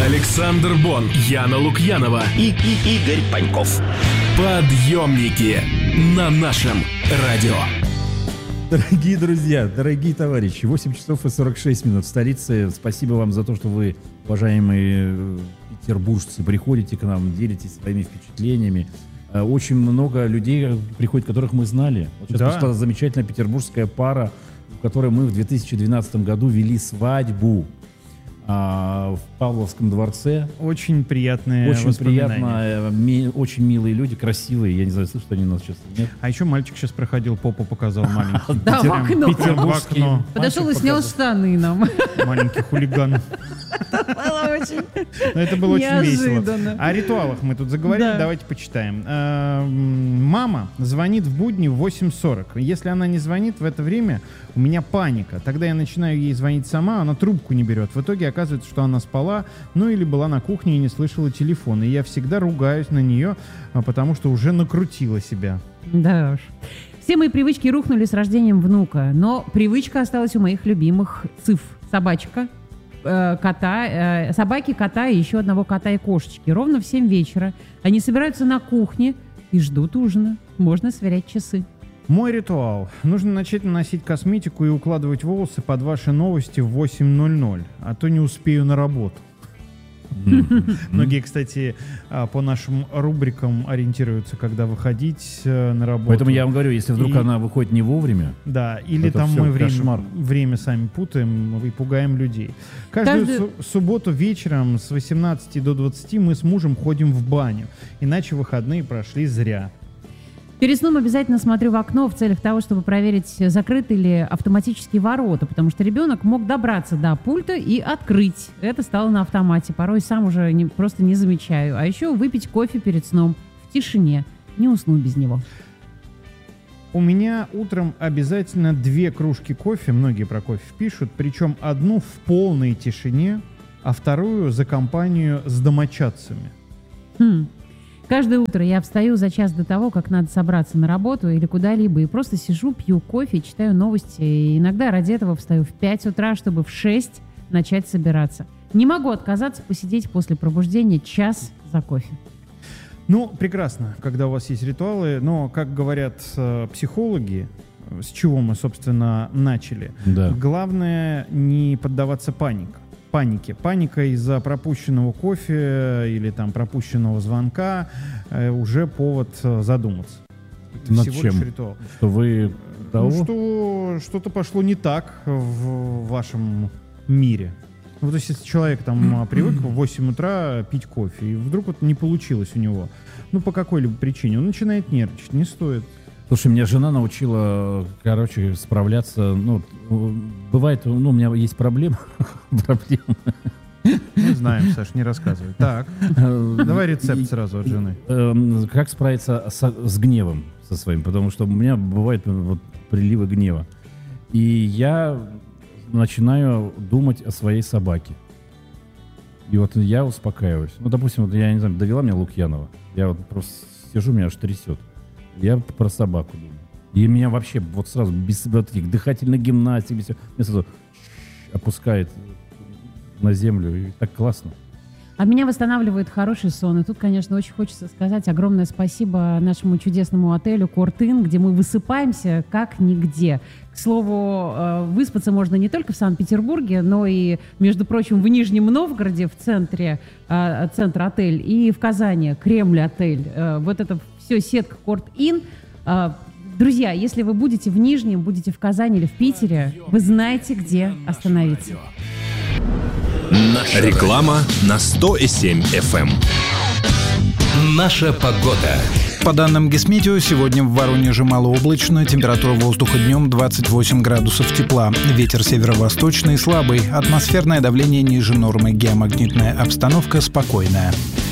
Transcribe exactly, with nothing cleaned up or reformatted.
Александр Бон, Яна Лукьянова и, и Игорь Паньков. Подъемники на нашем радио. Дорогие друзья, дорогие товарищи, восемь часов и сорок шесть минут в столице. Спасибо вам за то, что вы, уважаемые петербуржцы, приходите к нам, делитесь своими впечатлениями. Очень много людей приходит, которых мы знали. Вот сейчас да. Пришла замечательная петербургская пара, в которой мы в две тысячи двенадцатом году вели свадьбу а, в Павловском дворце. Очень приятные Очень воспоминания. приятно, ми, очень милые люди, красивые. Я не знаю, слышат они нас сейчас или нет. А еще мальчик сейчас проходил, попу показал маленький. Да, в окно. Петербургский. Подошел и снял штаны нам. Маленький хулиган. Это было очень Но это было очень весело. неожиданно. О ритуалах мы тут заговорили, Да. давайте почитаем. Э, Мама звонит в будни в восемь сорок. Если она не звонит в это время, у меня паника. Тогда я начинаю ей звонить сама, она трубку не берет. В итоге оказывается, что она спала, ну или была на кухне и не слышала телефон. И я всегда ругаюсь на нее, потому что уже накрутила себя. Да уж. Все мои привычки рухнули с рождением внука, но привычка осталась у моих любимых циф. Собачка, э, кота, э, собаки, кота и еще одного кота и кошечки. Ровно в семь вечера они собираются на кухне и ждут ужина. Можно сверять часы. Мой ритуал. Нужно начать наносить косметику и укладывать волосы под ваши новости в восемь ноль ноль, а то не успею на работу. Многие, кстати, по нашим рубрикам ориентируются, когда выходить на работу. Поэтому я вам говорю, если вдруг И- она выходит не вовремя, Да, или Это там всё, мы время, кошмар. время сами путаем и пугаем людей. Каждую Каждый- су- субботу вечером с восемнадцати до двадцати мы с мужем ходим в баню. Иначе выходные прошли зря. Перед сном обязательно смотрю в окно в целях того, чтобы проверить, закрыты ли автоматические ворота, потому что ребенок мог добраться до пульта и открыть. Это стало на автомате. Порой сам уже не, просто не замечаю. А еще выпить кофе перед сном в тишине. Не усну без него. У меня утром обязательно две кружки кофе, многие про кофе пишут, причем одну в полной тишине, а вторую за компанию с домочадцами. Хм. Каждое утро я встаю за час до того, как надо собраться на работу или куда-либо, и просто сижу, пью кофе, читаю новости. И иногда ради этого встаю в пять утра, чтобы в шесть начать собираться. Не могу отказаться посидеть после пробуждения час за кофе. Ну, прекрасно, когда у вас есть ритуалы, но, как говорят э, психологи, с чего мы, собственно, начали, да. главное не поддаваться панике. Панике. Паника из-за пропущенного кофе или там пропущенного звонка э, уже повод э, задуматься. Это Над всего чем? лишь ритуал. Что вы того? Ну, что что-то пошло не так в вашем мире. Ну, то есть, если человек там привык в восемь утра пить кофе, и вдруг вот не получилось у него, ну, по какой-либо причине, он начинает нервничать, не стоит. Слушай, меня жена научила, короче, справляться. Ну, бывает, ну, у меня есть проблема. Проблема. Не знаем, Саш, не рассказывай. Так, давай рецепт сразу от жены. Эм, Как справиться со- с гневом со своим? Потому что у меня бывают вот приливы гнева. И я начинаю думать о своей собаке. И вот я успокаиваюсь. Ну, допустим, вот я не знаю, довела меня Лукьянова. Я вот просто сижу, меня аж трясет. Я про собаку думаю. И меня вообще вот сразу без вот этих дыхательных гимнастик, без всего, меня сразу опускает на землю. И так классно. А меня восстанавливает хороший сон. И тут, конечно, очень хочется сказать огромное спасибо нашему чудесному отелю «Корт-Ин», где мы высыпаемся как нигде. К слову, э, выспаться можно не только в Санкт-Петербурге, но и, между прочим, в Нижнем Новгороде, в центре, э, центр отель, и в Казани, Кремль-отель. Э, вот это все сетка «Корт-Ин». Э, Друзья, если вы будете в Нижнем, будете в Казани или в Питере, вы знаете, где остановиться. Наша реклама на сто и семь эф эм. Наша погода. По данным Гисметео, сегодня в Воронеже малооблачно, температура воздуха днем двадцать восемь градусов тепла, ветер северо-восточный слабый, атмосферное давление ниже нормы, геомагнитная обстановка спокойная.